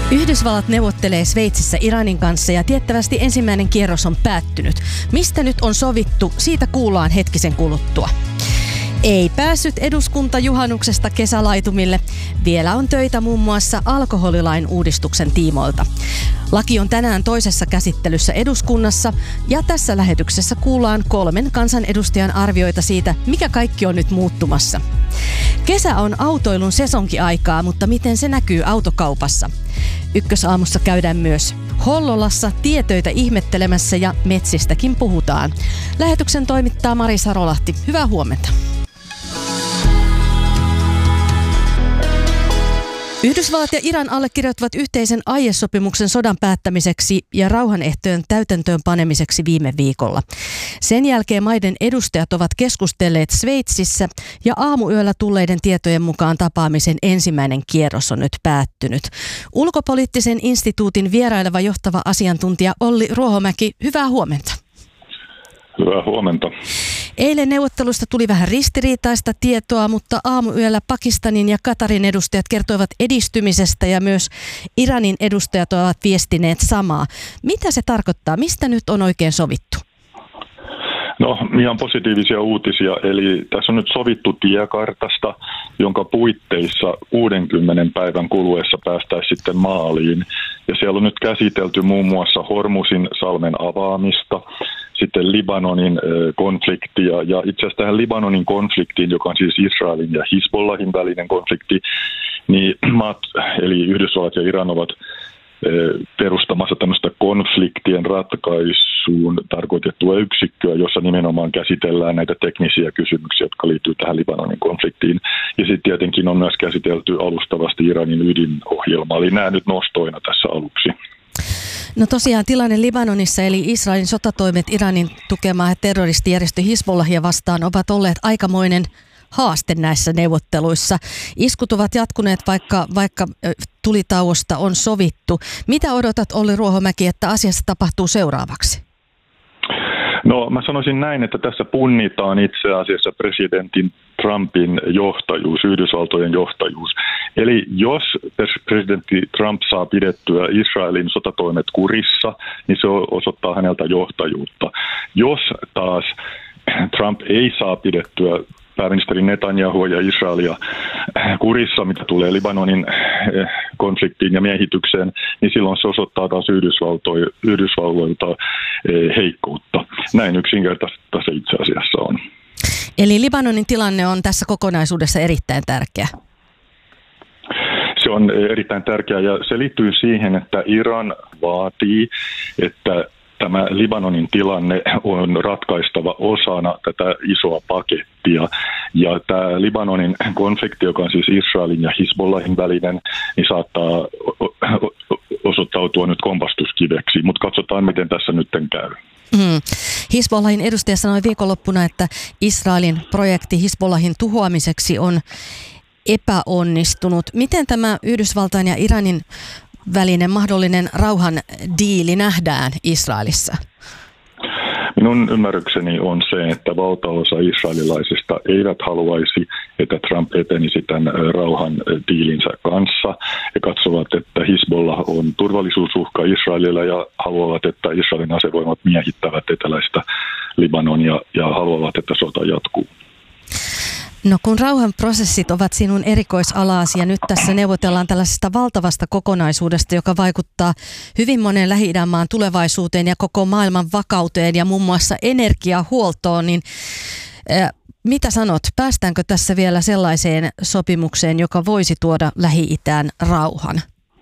Yhdysvallat neuvottelee Sveitsissä Iranin kanssa ja tiettävästi ensimmäinen kierros on päättynyt. Mistä nyt on sovittu, siitä kuullaan hetkisen kuluttua. Ei päässyt eduskunta juhannuksesta kesälaitumille. Vielä on töitä muun muassa alkoholilain uudistuksen tiimoilta. Laki on tänään toisessa käsittelyssä eduskunnassa ja tässä lähetyksessä kuullaan 3 kansanedustajan arvioita siitä, mikä kaikki on nyt muuttumassa. Kesä on autoilun sesonkiaikaa, mutta miten se näkyy autokaupassa? Ykkösaamussa käydään myös Hollolassa tietöitä ihmettelemässä ja metsistäkin puhutaan. Lähetyksen toimittaa Mari Sarolahti. Hyvää huomenta. Yhdysvallat ja Iran allekirjoittavat yhteisen aiesopimuksen sodan päättämiseksi ja rauhanehtojen täytäntöön panemiseksi viime viikolla. Sen jälkeen maiden edustajat ovat keskustelleet Sveitsissä ja aamuyöllä tulleiden tietojen mukaan tapaamisen ensimmäinen kierros on nyt päättynyt. Ulkopoliittisen instituutin vieraileva johtava asiantuntija Olli Ruohomäki, hyvää huomenta. Hyvää huomenta. Eilen neuvottelusta tuli vähän ristiriitaista tietoa, mutta aamuyöllä Pakistanin ja Katarin edustajat kertoivat edistymisestä ja myös Iranin edustajat ovat viestineet samaa. Mitä se tarkoittaa? Mistä nyt on oikein sovittu? No, ihan positiivisia uutisia. Eli tässä on nyt sovittu tiekartasta, jonka puitteissa 60 päivän kuluessa päästäisiin sitten maaliin. Ja siellä on nyt käsitelty muun muassa Hormuzin salmen avaamista, sitten Libanonin konfliktia ja itse asiassa tähän Libanonin konfliktiin, joka on siis Israelin ja Hizbollahin välinen konflikti, niin maat, eli Yhdysvallat ja Iran ovat perustamassa tämmöistä konfliktien ratkaisuun tarkoitettua yksikköä, jossa nimenomaan käsitellään näitä teknisiä kysymyksiä, jotka liittyy tähän Libanonin konfliktiin. Ja sitten tietenkin on myös käsitelty alustavasti Iranin ydinohjelmaa, eli nämä nyt nostoina tässä aluksi. No tosiaan tilanne Libanonissa eli Israelin sotatoimet Iranin tukemaa terroristijärjestö Hizbollahia vastaan ovat olleet aikamoinen haaste näissä neuvotteluissa. Iskut ovat jatkuneet, vaikka tulitauosta on sovittu. Mitä odotat, Olli Ruohomäki, että asiassa tapahtuu seuraavaksi? No mä sanoisin näin, että tässä punnitaan itse asiassa presidentin Trumpin johtajuus, Yhdysvaltojen johtajuus. Eli jos presidentti Trump saa pidettyä Israelin sotatoimet kurissa, niin se osoittaa häneltä johtajuutta. Jos taas Trump ei saa pidettyä pääministeri Netanyahua ja Israelia kurissa, mitä tulee Libanonin konfliktiin ja miehitykseen, niin silloin se osoittaa taas Yhdysvalloilta heikkoutta. Näin yksinkertaista se itse asiassa on. Eli Libanonin tilanne on tässä kokonaisuudessa erittäin tärkeä. Se on erittäin tärkeä ja se liittyy siihen, että Iran vaatii, että tämä Libanonin tilanne on ratkaistava osana tätä isoa pakettia. Ja tämä Libanonin konflikti, joka on siis Israelin ja Hizbollahin välinen, niin saattaa osoittautua nyt kompastuskiveksi. Mutta katsotaan, miten tässä nyt käy. Hizbollahin edustaja sanoi viikonloppuna, että Israelin projekti Hizbollahin tuhoamiseksi on epäonnistunut. Miten tämä Yhdysvaltain ja Iranin välinen mahdollinen rauhan diili nähdään Israelissa? Minun ymmärrykseni on se, että valtaosa israelilaisista eivät haluaisi, että Trump etenisi tämän rauhan diilinsä kanssa. He katsovat, että Hizbollah on turvallisuusuhka Israelilla ja haluavat, että Israelin asevoimat miehittävät eteläistä Libanonia ja haluavat, että sota jatkuu. No kun rauhanprosessit ovat sinun erikoisalasi ja nyt tässä neuvotellaan tällaisesta valtavasta kokonaisuudesta, joka vaikuttaa hyvin monen Lähi-idän maan tulevaisuuteen ja koko maailman vakauteen ja muun muassa energiahuoltoon, niin mitä sanot, päästäänkö tässä vielä sellaiseen sopimukseen, joka voisi tuoda Lähi-itään rauhan?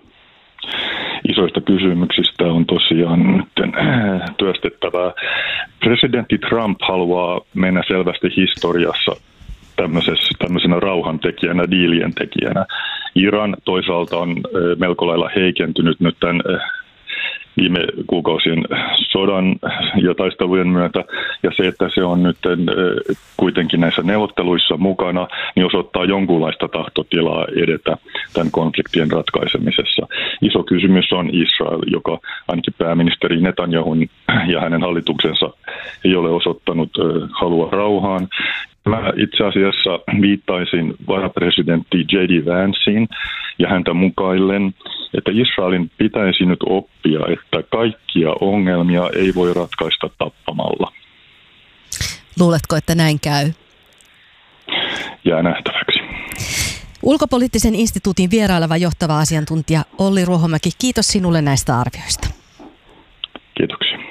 Isoista kysymyksistä on tosiaan nyt työstettävää. Presidentti Trump haluaa mennä selvästi historiassa tämmöisenä rauhantekijänä, diilien tekijänä. Iran toisaalta on melko lailla heikentynyt nyt tämän viime kuukausien sodan ja taistelujen myötä. Ja se, että se on nyt kuitenkin näissä neuvotteluissa mukana, niin osoittaa jonkunlaista tahtotilaa edetä tämän konfliktien ratkaisemisessa. Iso kysymys on Israel, joka ainakin pääministeri Netanyahun ja hänen hallituksensa ei ole osoittanut halua rauhaan. Mä itse asiassa viittaisin varapresidentti J.D. Vanceen ja häntä mukaillen, että Israelin pitäisi nyt oppia, että kaikkia ongelmia ei voi ratkaista tappamalla. Luuletko, että näin käy? Jää nähtäväksi. Ulkopoliittisen instituutin vieraileva johtava asiantuntija Olli Ruohomäki, kiitos sinulle näistä arvioista. Kiitoksia.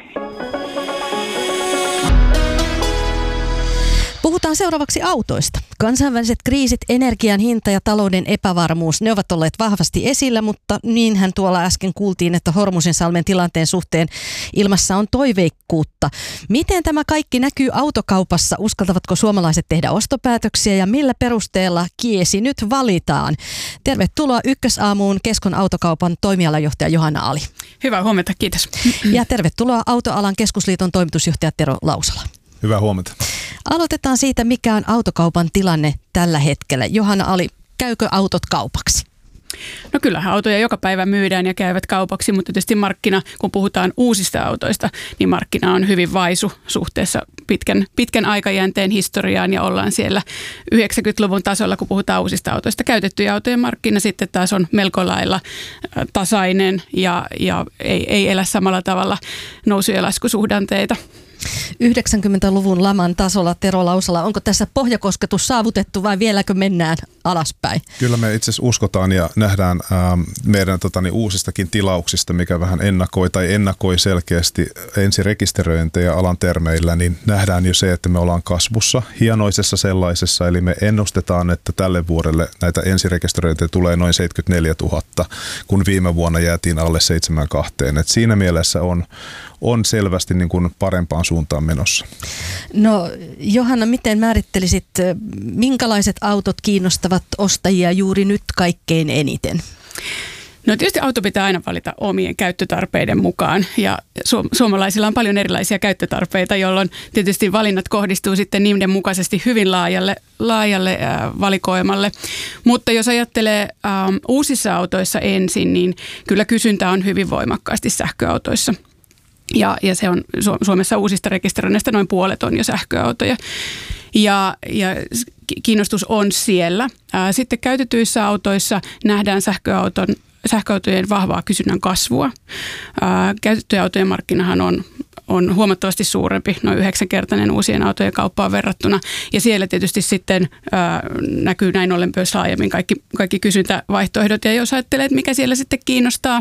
Puhutaan seuraavaksi autoista. Kansainväliset kriisit, energian hinta ja talouden epävarmuus, ne ovat olleet vahvasti esillä, mutta niinhän tuolla äsken kuultiin, että Hormuzinsalmen tilanteen suhteen ilmassa on toiveikkuutta. Miten tämä kaikki näkyy autokaupassa? Uskaltavatko suomalaiset tehdä ostopäätöksiä ja millä perusteella kiesi nyt valitaan? Tervetuloa Ykkösaamuun Keskon autokaupan toimialajohtaja Johanna Ali. Hyvää huomenta, kiitos. Ja tervetuloa Autoalan keskusliiton toimitusjohtaja Tero Lausala. Hyvää huomenta. Aloitetaan siitä, mikä on autokaupan tilanne tällä hetkellä. Johanna Ali, käykö autot kaupaksi? No kyllähän autoja joka päivä myydään ja käyvät kaupaksi, mutta tietysti markkina, kun puhutaan uusista autoista, niin markkina on hyvin vaisu suhteessa pitkän aikajänteen historiaan ja ollaan siellä 90-luvun tasolla, kun puhutaan uusista autoista. Käytettyjä autojen markkina sitten taas on melko lailla tasainen ja ei elä samalla tavalla nousu- ja laskusuhdanteita. 90-luvun laman tasolla, Tero Lausala, onko tässä pohjakosketus saavutettu vai vieläkö mennään alaspäin? Kyllä me itse asiassa uskotaan ja nähdään meidän uusistakin tilauksista, mikä vähän ennakoi selkeästi ensirekisteröintejä alan termeillä, niin nähdään jo se, että me ollaan kasvussa, hienoisessa sellaisessa, eli me ennustetaan, että tälle vuodelle näitä ensirekisteröintejä tulee noin 74 000, kun viime vuonna jäätiin alle 72. Et siinä mielessä on selvästi niin kuin parempaan suuntaan menossa. No Johanna, miten määrittelisit, minkälaiset autot kiinnostavat ostajia juuri nyt kaikkein eniten? No tietysti auto pitää aina valita omien käyttötarpeiden mukaan ja suomalaisilla on paljon erilaisia käyttötarpeita, jolloin tietysti valinnat kohdistuu sitten niiden mukaisesti hyvin laajalle valikoimalle. Mutta jos ajattelee uusissa autoissa ensin, niin kyllä kysyntä on hyvin voimakkaasti sähköautoissa. Ja se on Suomessa uusista rekisteröinneistä noin puolet on jo sähköautoja. Ja kiinnostus on siellä. Sitten käytetyissä autoissa nähdään sähköautojen vahvaa kysynnän kasvua. Käytettyjen autojen markkinahan on huomattavasti suurempi, noin 9-kertainen uusien autojen kauppaan verrattuna. Ja siellä tietysti sitten näkyy näin ollen myös laajemmin kaikki kysyntävaihtoehdot. Ja jos ajattelee, että mikä siellä sitten kiinnostaa,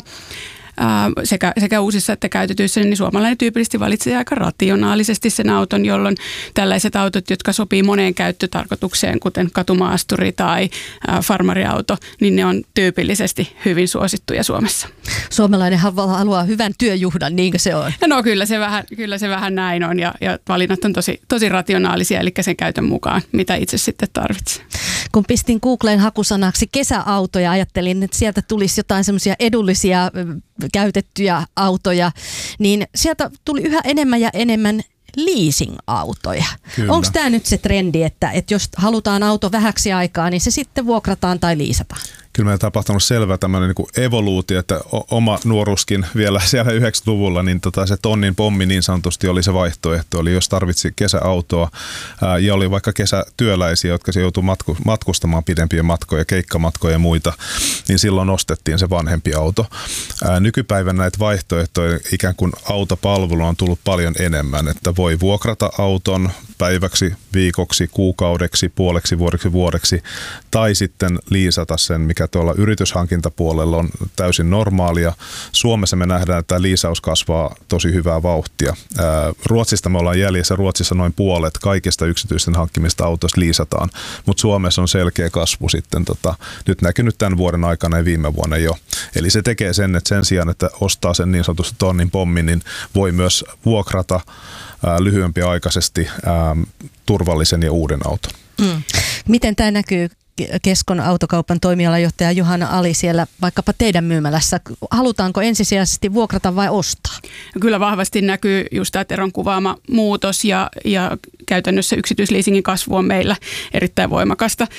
sekä uusissa että käytetyissä, niin suomalainen tyypillisesti valitsee aika rationaalisesti sen auton, jolloin tällaiset autot, jotka sopii moneen käyttötarkoitukseen, kuten katumaasturi tai farmariauto, niin ne on tyypillisesti hyvin suosittuja Suomessa. Suomalainen haluaa hyvän työjuhdan, niinkö se on? No kyllä se vähän näin on ja valinnat on tosi rationaalisia, eli sen käytön mukaan, mitä itse sitten tarvitsee. Kun pistin Googleen hakusanaksi kesäautoja, ajattelin, että sieltä tulisi jotain semmoisia edullisia käytettyjä autoja, niin sieltä tuli yhä enemmän ja enemmän leasing-autoja. Onko tämä nyt se trendi, että jos halutaan auto vähäksi aikaa, niin se sitten vuokrataan tai liisataan? Kyllä meillä on tapahtunut selvä tämmöinen niin evoluutio, että oma nuoruuskin vielä siellä 90-luvulla, niin se tonnin pommi niin sanotusti oli se vaihtoehto. Eli jos tarvitsi kesäautoa ja oli vaikka kesätyöläisiä, jotka se joutui matkustamaan pidempiä matkoja, keikkamatkoja ja muita, niin silloin ostettiin se vanhempi auto. Nykypäivänä näitä vaihtoehtoja ikään kuin autopalvelu on tullut paljon enemmän, että voi vuokrata auton päiväksi, viikoksi, kuukaudeksi, puoleksi vuodeksi tai sitten liisata sen, mikä tuolla yrityshankintapuolella on täysin normaalia. Suomessa me nähdään, että tämä liisaus kasvaa tosi hyvää vauhtia. Ruotsista me ollaan jäljessä. Ruotsissa noin puolet kaikista yksityisten hankkimista autoista liisataan, mutta Suomessa on selkeä kasvu sitten nyt näkynyt tämän vuoden aikana ja viime vuonna jo. Eli se tekee sen, että sen sijaan, että ostaa sen niin sanotusti tonnin pommin, niin voi myös vuokrata lyhyempiaikaisesti turvallisen ja uuden auton. Miten tämä näkyy Keskon autokaupan toimialajohtaja Johanna Ali siellä vaikkapa teidän myymälässä? Halutaanko ensisijaisesti vuokrata vai ostaa? Kyllä vahvasti näkyy just tämä Teron kuvaama muutos ja käytännössä yksityisleasingin kasvu on meillä erittäin voimakasta.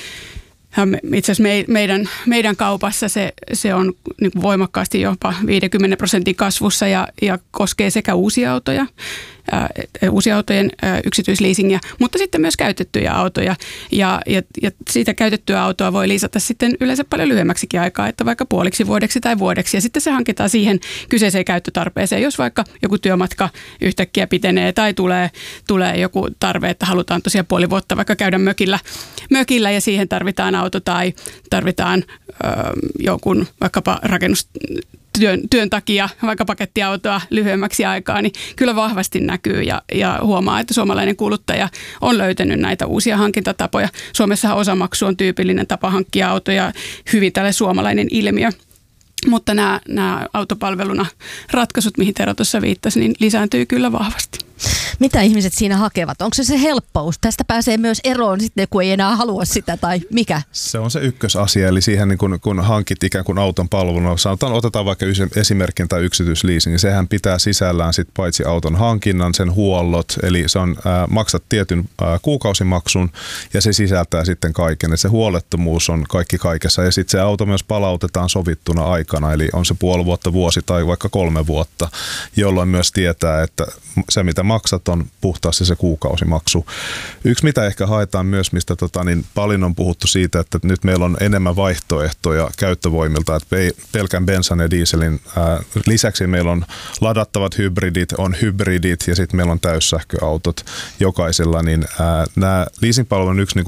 Itse asiassa meidän kaupassa se on niin voimakkaasti jopa 50% kasvussa ja koskee sekä uusia autoja uusia autojen yksityisleasingia, mutta sitten myös käytettyjä autoja. Ja siitä käytettyä autoa voi liisata sitten yleensä paljon lyhyemmäksikin aikaa, että vaikka puoliksi vuodeksi tai vuodeksi. Ja sitten se hankitaan siihen kyseiseen käyttötarpeeseen, jos vaikka joku työmatka yhtäkkiä pitenee tai tulee joku tarve, että halutaan tosiaan puoli vuotta vaikka käydä mökillä ja siihen tarvitaan auto tai tarvitaan jonkun vaikkapa työn takia vaikka pakettiautoa lyhyemmäksi aikaa, niin kyllä vahvasti näkyy ja huomaa, että suomalainen kuluttaja on löytänyt näitä uusia hankintatapoja. Suomessahan osamaksu on tyypillinen tapa hankkia autoja, hyvin tälle suomalainen ilmiö. Mutta nämä autopalveluna ratkaisut, mihin Tero tuossa viittasi, niin lisääntyy kyllä vahvasti. Mitä ihmiset siinä hakevat? Onko se helppous? Tästä pääsee myös eroon sitten, kun ei enää halua sitä tai mikä? Se on se ykkösasia, eli siihen niin kun hankit ikään kuin auton palveluna, otetaan vaikka esimerkin tai yksityisleasing, niin sehän pitää sisällään sit paitsi auton hankinnan, sen huollot, eli se on maksat tietyn kuukausimaksun ja se sisältää sitten kaiken, että se huolettomuus on kaikki kaikessa ja sitten se auto myös palautetaan sovittuna aikana, eli on se puoli vuotta, vuosi tai vaikka 3 vuotta, jolloin myös tietää, että se mitä maksat on puhtaasti se kuukausimaksu. Yksi mitä ehkä haetaan myös, mistä paljon on puhuttu siitä, että nyt meillä on enemmän vaihtoehtoja käyttövoimilta, että pelkän bensan ja dieselin lisäksi meillä on ladattavat hybridit ja sitten meillä on täyssähköautot jokaisella, niin nämä leasingpalvelun yksi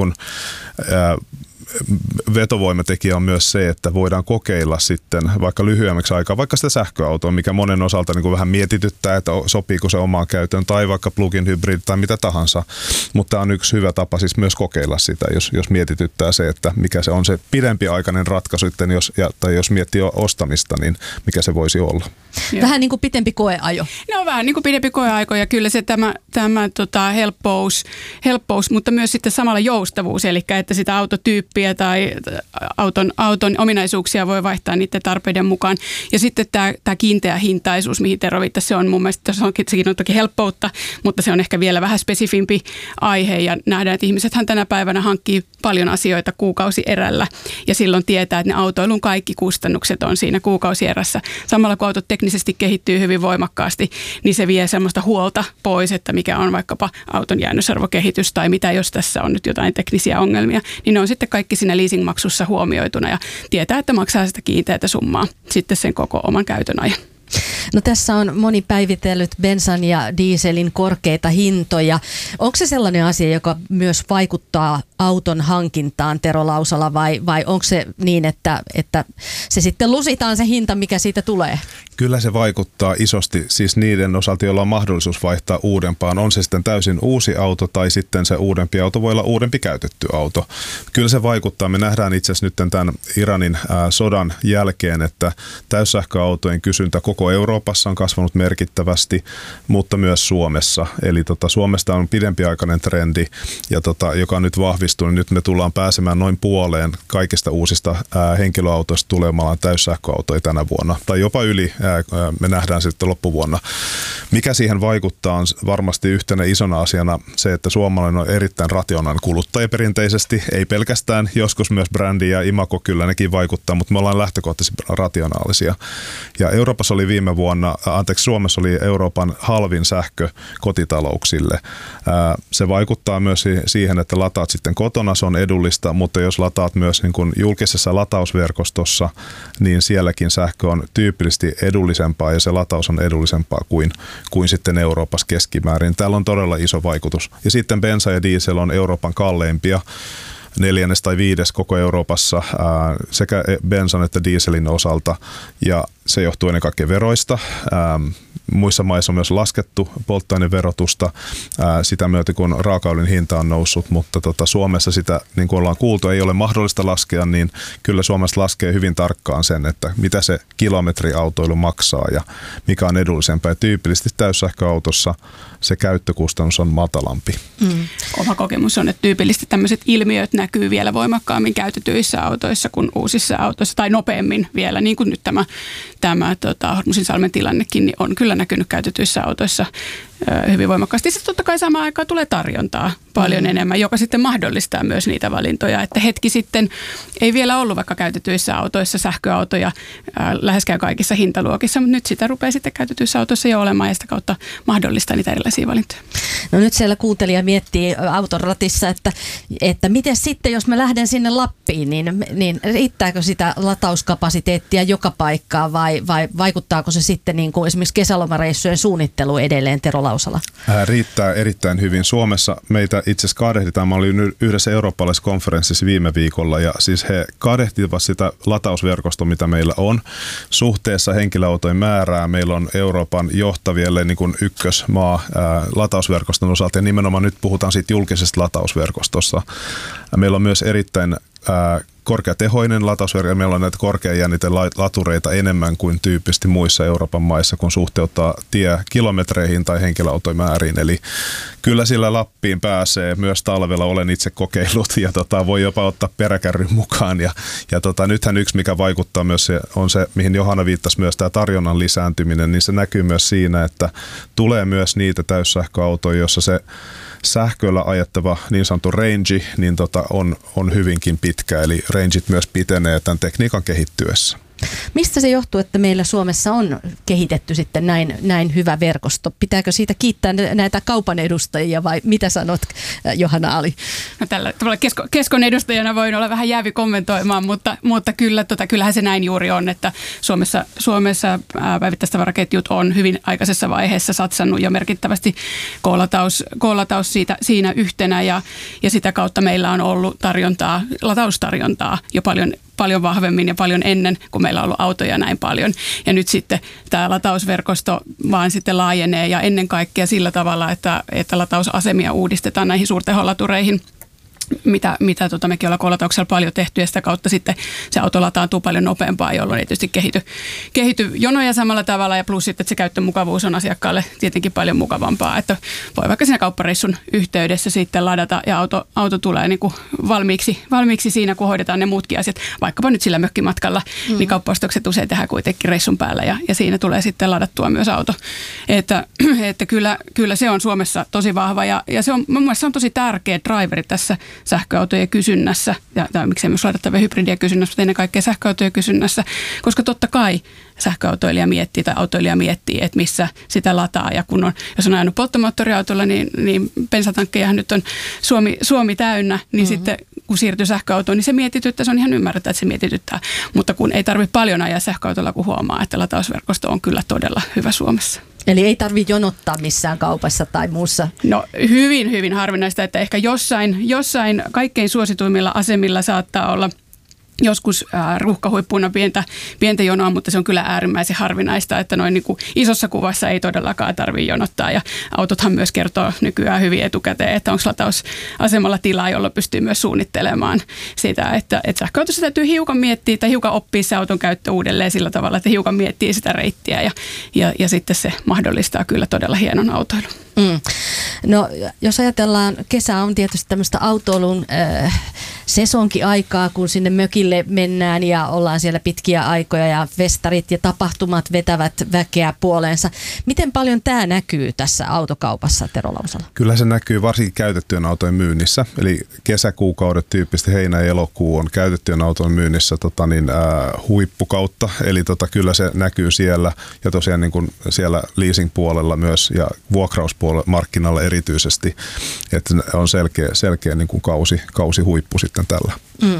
vetovoimatekijä on myös se, että voidaan kokeilla sitten vaikka lyhyemmäksi aikaa, vaikka sitä sähköautoa, mikä monen osalta niin kuin vähän mietityttää, että sopiiko se omaan käyttöön, tai vaikka plug-in hybrid tai mitä tahansa. Mutta tämä on yksi hyvä tapa siis myös kokeilla sitä, jos mietityttää se, että mikä se on se pidempiaikainen ratkaisu, tai jos miettii ostamista, niin mikä se voisi olla. Vähän niin kuin pitempi koeajo. No vähän niin kuin pidempi koeajo ja kyllä se tämä helppous, mutta myös sitten samalla joustavuus, eli että sitä autotyyppiä tai auton ominaisuuksia voi vaihtaa niiden tarpeiden mukaan. Ja sitten tämä kiinteä hintaisuus, mihin Tero viittasi, se on mun mielestä, sekin on toki helppoutta, mutta se on ehkä vielä vähän spesifimpi aihe ja nähdään, että ihmisethän tänä päivänä hankkii paljon asioita kuukausierällä ja silloin tietää, että ne autoilun kaikki kustannukset on siinä kuukausierässä. Samalla kun autot teknisesti kehittyy hyvin voimakkaasti, niin se vie semmoista huolta pois, että mikä on vaikkapa auton jäännösarvokehitys tai mitä jos tässä on nyt jotain teknisiä ongelmia, niin ne on sitten kaikki siinä leasingmaksussa huomioituna ja tietää, että maksaa sitä kiinteätä summaa sitten sen koko oman käytön ajan. No tässä on moni päivitellyt bensan ja dieselin korkeita hintoja. Onko se sellainen asia, joka myös vaikuttaa auton hankintaan, Tero Lausala, vai onko se niin, että se sitten lusitaan se hinta, mikä siitä tulee? Kyllä se vaikuttaa isosti, siis niiden osalta, joilla on mahdollisuus vaihtaa uudempaan. On se sitten täysin uusi auto tai sitten se uudempi auto voi olla uudempi käytetty auto. Kyllä se vaikuttaa. Me nähdään itse asiassa nyt tämän Iranin sodan jälkeen, että täyssähköautojen kysyntä koko Euroopassa on kasvanut merkittävästi, mutta myös Suomessa. Eli Suomesta on pidempiaikainen trendi, ja joka on nyt vahvistunut. Nyt me tullaan pääsemään noin puoleen kaikista uusista henkilöautoista tulemaan täyssähköautoja tänä vuonna, tai jopa yli. Me nähdään sitten loppuvuonna. Mikä siihen vaikuttaa on varmasti yhtenä isona asiana se, että suomalainen on erittäin rationaalinen kuluttaja perinteisesti, ei pelkästään, joskus myös brändi ja imago kyllä nekin vaikuttaa, mutta me ollaan lähtökohtaisesti rationaalisia. Ja Suomessa oli Euroopan halvin sähkö kotitalouksille. Se vaikuttaa myös siihen, että lataat sitten kotona, se on edullista, mutta jos lataat myös niin kuin julkisessa latausverkostossa, niin sielläkin sähkö on tyypillisesti edullisempaa ja se lataus on edullisempaa kuin sitten Euroopassa keskimäärin. Täällä on todella iso vaikutus. Ja sitten bensa ja diesel on Euroopan kalleimpia, 4. tai 5. koko Euroopassa sekä bensan että dieselin osalta, ja se johtuu ennen kaikkea veroista. Muissa maissa on myös laskettu polttoaineverotusta sitä myötä, kun raakaöljyn hinta on noussut, mutta Suomessa sitä, niin kuin ollaan kuultu, ei ole mahdollista laskea, niin kyllä Suomessa laskee hyvin tarkkaan sen, että mitä se kilometriautoilu maksaa ja mikä on edullisempaa. Ja tyypillisesti täyssähköautossa se käyttökustannus on matalampi. Oma kokemus on, että tyypillisesti tämmöiset ilmiöt näkyy vielä voimakkaammin käytetyissä autoissa kuin uusissa autoissa, tai nopeammin vielä, niin kuin nyt tämä Hormuzinsalmen tilannekin, niin on kyllä näkynyt käytetyissä autoissa hyvin voimakkaasti. Sitten totta kai samaan aikaan tulee tarjontaa paljon enemmän, joka sitten mahdollistaa myös niitä valintoja. Että hetki sitten ei vielä ollut vaikka käytetyissä autoissa sähköautoja läheskään kaikissa hintaluokissa, mutta nyt sitä rupeaa sitten käytetyissä autoissa jo olemaan ja sitä kautta mahdollistaa niitä erilaisia valintoja. No nyt siellä kuuntelija miettii auton ratissa, että miten sitten, jos mä lähden sinne Lappiin, niin riittääkö sitä latauskapasiteettia joka paikkaan vai vaikuttaako se sitten niin kuin esimerkiksi kesälomareissujen suunnittelu edelleen, Tero Lausala? Riittää erittäin hyvin. Suomessa meitä itse asiassa kadehditaan. Mä olin yhdessä eurooppalaisessa konferenssissa viime viikolla ja siis he kadehtivat sitä latausverkostoa, mitä meillä on. Suhteessa henkilöautojen määrää meillä on Euroopan johtaville niin kuin ykkösmaa latausverkoston osalta ja nimenomaan nyt puhutaan siitä julkisesta latausverkostossa. Meillä on myös erittäin korkeatehoinen latausverkko. Meillä on näitä korkeajännitelatureita enemmän kuin tyypillisesti muissa Euroopan maissa, kun suhteuttaa kilometreihin tai henkilöautomääriin. Eli kyllä sillä Lappiin pääsee myös talvella. Olen itse kokeillut ja voi jopa ottaa peräkärryn mukaan. Ja nythän yksi, mikä vaikuttaa myös, on se, mihin Johanna viittasi myös, tämä tarjonnan lisääntyminen, niin se näkyy myös siinä, että tulee myös niitä täyssähköautoja, jossa se sähköllä ajettava niin sanottu range niin on hyvinkin pitkä, eli rangeit myös pitenee tämän tekniikan kehittyessä. Mistä se johtuu, että meillä Suomessa on kehitetty sitten näin hyvä verkosto? Pitääkö siitä kiittää näitä kaupan edustajia vai mitä sanot, Johanna Ali? No tällä tavalla keskon edustajana voin olla vähän jäävi kommentoimaan, mutta kyllähän se näin juuri on, että Suomessa päivittäistavaraketjut on hyvin aikaisessa vaiheessa satsannut jo merkittävästi koolataus siinä yhtenä ja sitä kautta meillä on ollut lataustarjontaa jo paljon vahvemmin ja paljon ennen, kun meillä on ollut autoja näin paljon. Ja nyt sitten tämä latausverkosto vaan sitten laajenee ja ennen kaikkea sillä tavalla, että latausasemia uudistetaan näihin suurteholatureihin, mitä mekin ollaan koolatauksella paljon tehty ja sitä kautta sitten se auto lataantuu paljon nopeampaa, jolloin ei tietysti kehity jonoja samalla tavalla ja plus sitten, että se käyttömukavuus on asiakkaalle tietenkin paljon mukavampaa, että voi vaikka siinä kauppareissun yhteydessä sitten ladata ja auto tulee niin kuin valmiiksi siinä, kun hoidetaan ne muutkin asiat, vaikkapa nyt sillä mökkimatkalla, niin kauppaostokset usein tehdään kuitenkin reissun päällä ja siinä tulee sitten ladattua myös auto, että kyllä se on Suomessa tosi vahva ja se on, mun mielestä se on tosi tärkeä driveri tässä sähköautojen kysynnässä ja miksei myös ladattavia hybridien kysynnässä, mutta ennen kaikkea sähköautojen kysynnässä, koska totta kai sähköautoilija miettii, että missä sitä lataa ja jos on ajanut polttomoottoriautolla, niin bensatankkejahan nyt on Suomi täynnä, niin sitten kun siirtyy sähköautoon, niin se mietityttää, se on ihan ymmärrettävää, että se mietityttää, mutta kun ei tarvitse paljon ajaa sähköautolla, kun huomaa, että latausverkosto on kyllä todella hyvä Suomessa. Eli ei tarvitse jonottaa missään kaupassa tai muussa? No hyvin, hyvin harvinaista, että ehkä jossain kaikkein suosituimmilla asemilla saattaa olla joskus ruuhkahuippuuna pientä jonoa, mutta se on kyllä äärimmäisen harvinaista, että noin niin kuin isossa kuvassa ei todellakaan tarvitse jonottaa. Ja autothan myös kertoo nykyään hyvin etukäteen, että onko latausasemalla tilaa, jolla pystyy myös suunnittelemaan sitä, että sähköautossa täytyy hiukan miettiä tai hiukan oppia se auton käyttö uudelleen sillä tavalla, että hiukan miettii sitä reittiä ja sitten se mahdollistaa kyllä todella hienon autoilun. No jos ajatellaan, kesä on tietysti tämmöistä autoilun sesonkiaikaa, kun sinne mökille mennään ja ollaan siellä pitkiä aikoja ja festarit ja tapahtumat vetävät väkeä puoleensa. Miten paljon tämä näkyy tässä autokaupassa, Tero Lausala? Kyllä se näkyy varsinkin käytettyjen autojen myynnissä. Eli kesäkuukaudet, tyyppisesti heinä ja elokuu on käytettyjen autojen myynnissä huippukautta. Eli kyllä se näkyy siellä ja tosiaan niin kuin siellä leasing-puolella myös ja vuokrauspuolella markkinalla erityisesti, että on selkeä niin kuin kausihuippu sitten tällä.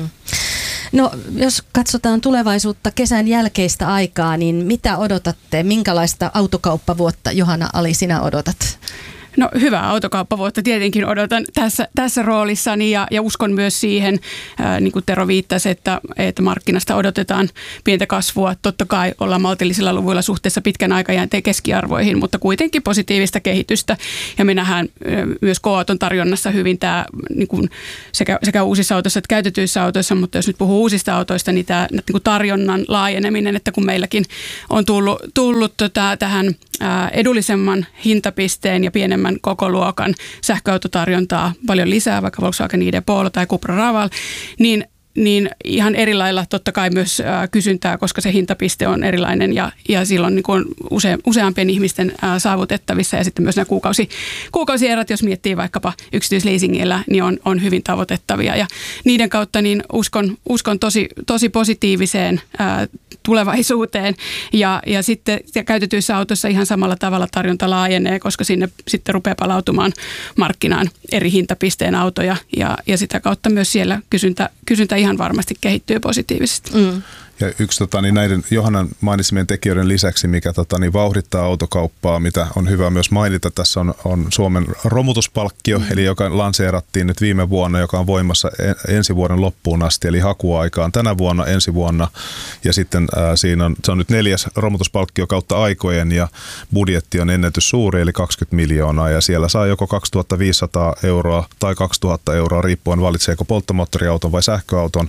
No jos katsotaan tulevaisuutta kesän jälkeistä aikaa, niin mitä odotatte? Minkälaista autokauppavuotta, Johanna Ali, sinä odotat? No hyvää autokauppavuotta tietenkin odotan tässä roolissani ja uskon myös siihen, niin kuin Tero viittasi, että markkinasta odotetaan pientä kasvua. Totta kai ollaan maltillisilla luvuilla suhteessa pitkän aikajänteen keskiarvoihin, mutta kuitenkin positiivista kehitystä. Ja me nähdään myös K-auton tarjonnassa hyvin tämä niin kuin sekä uusissa autoissa että käytetyissä autoissa, mutta jos nyt puhuu uusista autoista, niin tämä niin kuin tarjonnan laajeneminen, että kun meilläkin on tullut tähän edullisemman hintapisteen ja pienemmän kokoluokan sähköautotarjontaa paljon lisää, vaikka Volkswagen ID Polo tai Cupra Raval, niin niin ihan eri lailla totta kai myös kysyntää, koska se hintapiste on erilainen ja silloin niin kuin useampien ihmisten saavutettavissa ja sitten myös nämä kuukausierät, jos miettii vaikkapa yksityisleasingillä, niin on hyvin tavoitettavia ja niiden kautta niin uskon tosi positiiviseen tulevaisuuteen ja sitten käytetyissä autoissa ihan samalla tavalla tarjonta laajenee, koska sinne sitten rupeaa palautumaan markkinaan eri hintapisteen autoja ja sitä kautta myös siellä kysyntä ihan varmasti kehittyy positiivisesti. Ja yksi näiden Johannan mainitsemien tekijöiden lisäksi, mikä vauhdittaa autokauppaa, mitä on hyvä myös mainita, tässä on Suomen romutuspalkkio, eli joka lanseerattiin nyt viime vuonna, joka on voimassa ensi vuoden loppuun asti, eli hakuaikaan tänä vuonna, ensi vuonna. Ja sitten se on nyt 4. romutuspalkkio kautta aikojen ja budjetti on ennätys suuri, eli 20 miljoonaa. Ja siellä saa joko 2500 euroa tai 2000 euroa, riippuen valitseeko polttomoottoriauton vai sähköauton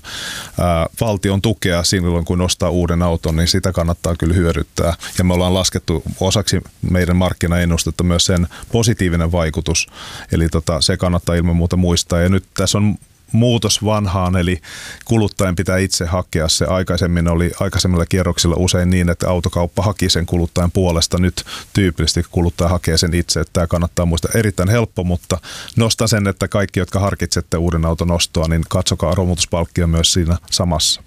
valtion tukea silloin, kun ostaa uuden auton, niin sitä kannattaa kyllä hyödyttää. Ja me ollaan laskettu osaksi meidän markkinaennustetta myös sen positiivinen vaikutus. Eli se kannattaa ilman muuta muistaa. Ja nyt tässä on muutos vanhaan, eli kuluttajan pitää itse hakea se. Aikaisemmin oli aikaisemmilla kierroksilla usein niin, että autokauppa haki sen kuluttajan puolesta. Nyt tyypillisesti kuluttaja hakee sen itse, että tämä kannattaa muistaa. Erittäin helppo, mutta nostan sen, että kaikki, jotka harkitsette uuden auton ostoa, niin katsokaa romutuspalkkio myös siinä samassa.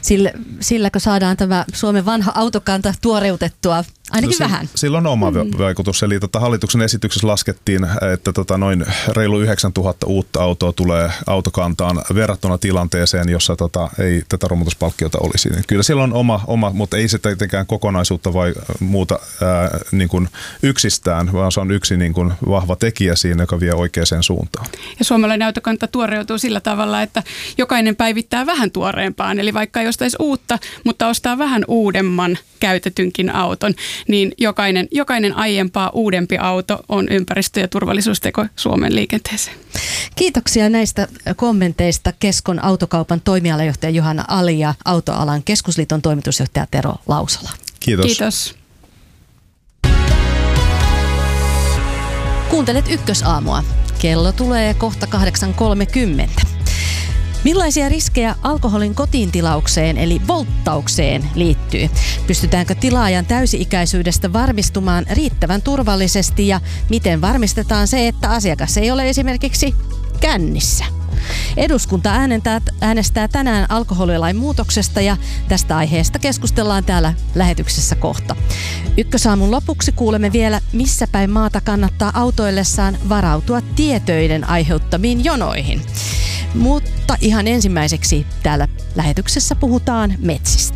Silläkö saadaan tämä Suomen vanha autokanta tuoreutettua ainakin vähän? Sillä on oma vaikutus. Eli hallituksen esityksessä laskettiin, että noin reilu 9000 uutta autoa tulee autokantaan verrattuna tilanteeseen, jossa ei tätä romutuspalkkiota olisi. Kyllä sillä on oma, mutta ei se tietenkään kokonaisuutta vai muuta niin kuin yksistään, vaan se on yksi niin kuin vahva tekijä siinä, joka vie oikeaan suuntaan. Ja suomalainen autokanta tuoreutuu sillä tavalla, että jokainen päivittää vähän tuoreempaan, eli vaikka ei ostaisi uutta, mutta ostaa vähän uudemman käytetynkin auton, niin jokainen aiempaa uudempi auto on ympäristö- ja turvallisuusteko Suomen liikenteeseen. Kiitoksia näistä kommenteista Keskon autokaupan toimialajohtaja Johanna Ali ja Autoalan keskusliiton toimitusjohtaja Tero Lausala. Kiitos. Kiitos. Kuuntelet Ykkösaamua. Kello tulee kohta 8.30. Millaisia riskejä alkoholin kotiintilaukseen eli volttaukseen liittyy? Pystytäänkö tilaajan täysi-ikäisyydestä varmistumaan riittävän turvallisesti ja miten varmistetaan se, että asiakas ei ole esimerkiksi kännissä? Eduskunta äänestää tänään alkoholilain muutoksesta ja tästä aiheesta keskustellaan täällä lähetyksessä kohta. Ykkösaamun lopuksi kuulemme vielä, missä päin maata kannattaa autoillessaan varautua tietöiden aiheuttamiin jonoihin. Mutta ihan ensimmäiseksi täällä lähetyksessä puhutaan metsistä.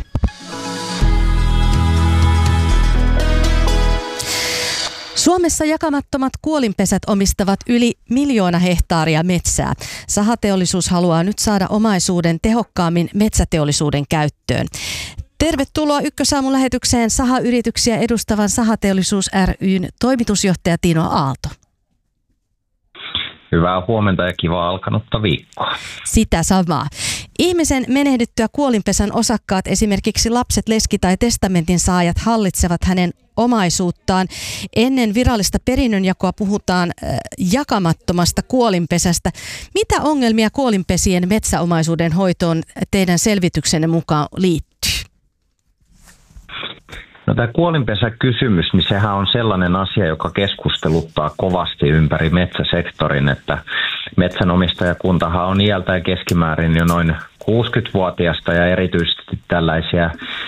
Suomessa jakamattomat kuolinpesät omistavat yli 1 miljoona hehtaaria metsää. Sahateollisuus haluaa nyt saada omaisuuden tehokkaammin metsäteollisuuden käyttöön. Tervetuloa Ykkösaamun lähetykseen sahayrityksiä edustavan Sahateollisuus ry:n toimitusjohtaja Tino Aalto. Hyvää huomenta ja kivaa alkanutta viikkoa. Sitä samaa. Ihmisen menehdyttyä kuolinpesän osakkaat, esimerkiksi lapset, leski tai testamentin saajat, hallitsevat hänen omaisuuttaan. Ennen virallista perinnönjakoa puhutaan jakamattomasta kuolinpesästä. Mitä ongelmia kuolinpesien metsäomaisuuden hoitoon teidän mukaan liittyy? No tämä kuolinpesäkysymys, niin sehän on sellainen asia, joka keskusteluttaa kovasti ympäri metsäsektorin, että metsänomistajakuntahan on iältään keskimäärin jo noin 60-vuotiaista ja erityisesti tällaisia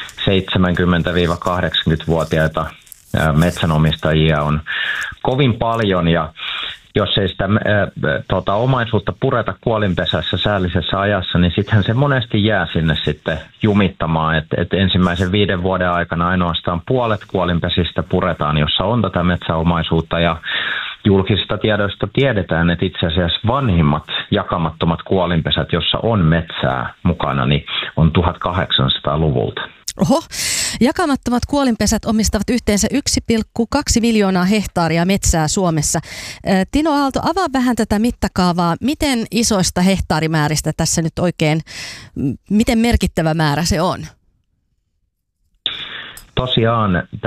70-80-vuotiaita metsänomistajia on kovin paljon ja jos ei sitä omaisuutta pureta kuolinpesässä säällisessä ajassa, niin sittenhän se monesti jää sinne sitten jumittamaan. Et ensimmäisen 5 vuoden aikana ainoastaan puolet kuolinpesistä puretaan, jossa on tätä metsäomaisuutta. Ja julkisista tiedoista tiedetään, että itse asiassa vanhimmat jakamattomat kuolinpesät, jossa on metsää mukana, niin on 1800-luvulta. Oho, jakamattomat kuolinpesät omistavat yhteensä 1,2 miljoonaa hehtaaria metsää Suomessa. Tino Aalto, avaa vähän tätä mittakaavaa. Miten isoista hehtaarimääristä tässä nyt oikein, miten merkittävä määrä se on? Tosiaan